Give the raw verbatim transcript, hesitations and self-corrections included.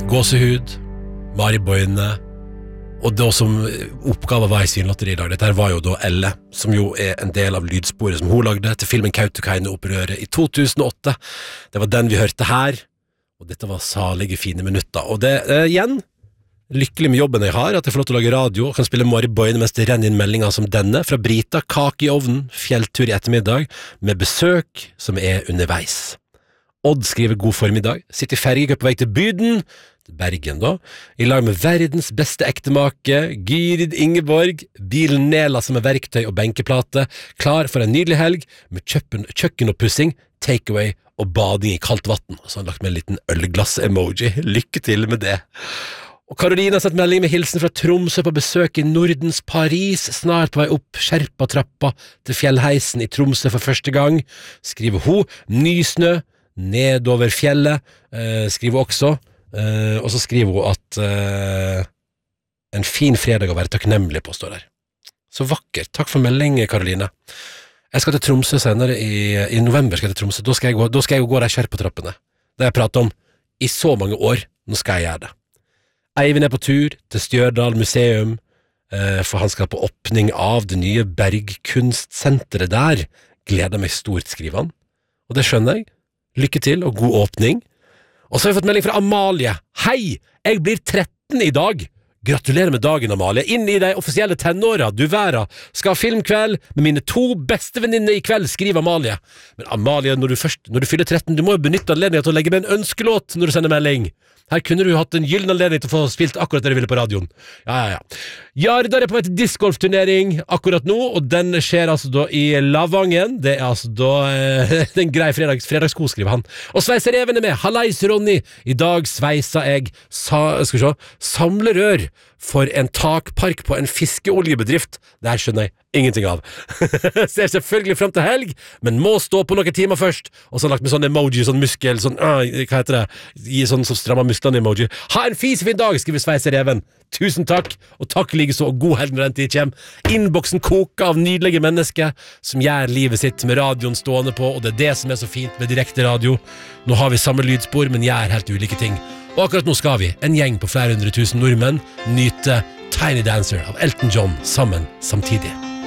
gåsehud, Mari Boine, og det som oppgaven var i Svinlotteri i dag, dette her var jo da Elle, som jo er en del av lydsporet som hun lagde til filmen Kautokeino-opprøret i to tusen og åtte. Det var den vi hørte her, og dette var salige fine minutter. Og det er igjen lykkelig med jobben jeg har, at jeg får lov til å lage radio og kan spille Mari Boine mens det renner inn meldinger som denne, fra Brita, kake i ovnen, fjelltur i ettermiddag, med besøk som er underveis. Odd skriver god formiddag, sitter i fergekø på vei til Byden, Bergen da, i lag med verdens beste ektemake, Gyrid Ingeborg, bilen Nela som er verktøy og benkeplate, klar for en nydelig helg, med kjøkken, kjøkken og pussing, takeaway og bading i kaldt vatten. Og så har han lagt med en liten ølglass-emoji. Lykke til med det. Og Karoline har sett melding med hilsen fra Tromsø på besøk i Nordens Paris, snart på vei opp skjerpa trappa til fjellheisen i Tromsø for første gang. Skriver hun, nysnø, nedover fjellet, eh, skriver også. Uh, og så skriver hun at uh, en fin fredag å være takknemlig på, står der. Så vakkert. Takk for melding, Karoline. Jeg skal til Tromsø senere i, i november skal jeg til Tromsø. Da skal jeg gå, da skal jeg gå der kjær på trappene. Det har jeg pratet om i så mange år. Nå skal jeg gjøre det. Eivind er på tur til Stjørdal museum, uh, for han skal på åpning av det nye bergkunstsenteret der. Gleder meg stort, skriver han. Og det skjønner jeg. Lykke til og god åpning. Og så har vi fått melding fra Amalie. Hei, jeg blir tretten i dag. Gratulerer med dagen, Amalie. Inn i de offisielle tenåra, du væra. Skal ha filmkveld med mine to beste venninner i kveld, skriver Amalie. Men Amalie, når du først, når du fyller tretten, du må jo benytte anledningen til å legge med en ønskelåt når du sender melding. Her kunne du hatt en gyllen anledning til å få spilt akkurat det du ville på radioen. Ja, ja, ja. Jardar er på vei til discgolfturnering akkurat nå, og den skjer altså da i Lavangen. Det er altså da eh, en grei fredags, fredagsko, skriver han. Og sveiser evene med. Hallais, Ronny. I dag sveisa jeg, sa, skal vi se, samlerør for en takpark på en fiskeoljebedrift. Det her skjønner jeg ingenting av. Ser selvfølgelig frem til helg, men må stå på noen timer først. Og så har lagt med sånn emoji, sånn muskel, sånn, uh, hva heter det? Gi sånn som strammer musklene emoji. Ha en fisefin dag, skriver sveiser even. Tusen takk, og takk like så, og god helg når den tid kommer. Innboksen koker av nydelige mennesker som gjør livet sitt med radioen stående på, og det er det som er så fint med direkte radio. Nå har vi samme lydspor, men gjør helt ulike ting. Og akkurat nå skal vi, en gjeng på flere hundre tusen nordmenn, nyte Tiny Dancer av Elton John sammen samtidig.